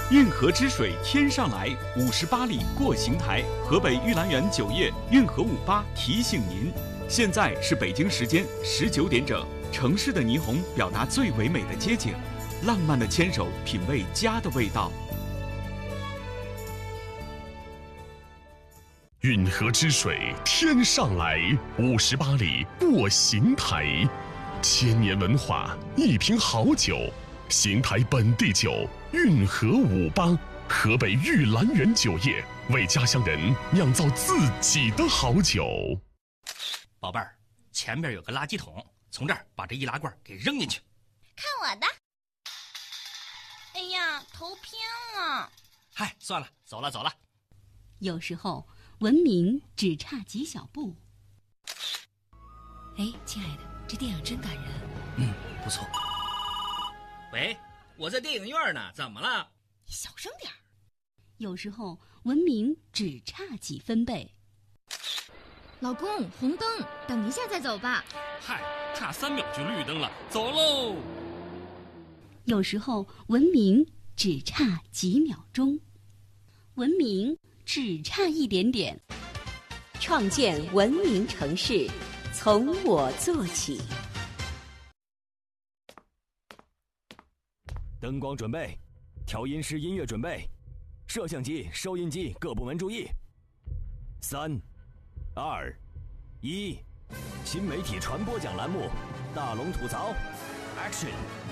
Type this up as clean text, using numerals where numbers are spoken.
运河之水天上来，58里过邢台。河北玉兰园酒业运河58提醒您，现在是北京时间19点整。城市的霓虹表达最唯美的街景，浪漫的牵手品味家的味道。 运河之水天上来，58里过邢台。千年文化，一瓶好酒，邢台本地酒运河58，河北玉兰园酒业为家乡人酿造自己的好酒。 宝贝儿，前面有个垃圾桶，从这儿把这易拉罐给扔进去。 看我的！哎呀，头偏了。 嗨，算了，走了。 有时候文明只差几小步。 哎，亲爱的，这电影真感人。 不错。喂，我在电影院呢，怎么了？ 你小声点儿。 有时候文明只差几分贝。 老公，红灯，等一下再走吧。 嗨，差3秒就绿灯了，走喽。 有时候文明只差几秒钟，文明只差一点点。 创建文明城市，从我做起。 灯光准备，调音师音乐准备，摄像机、收音机各部门注意。3、2、1，新媒体传播奖栏目，大龙吐槽 ，Action。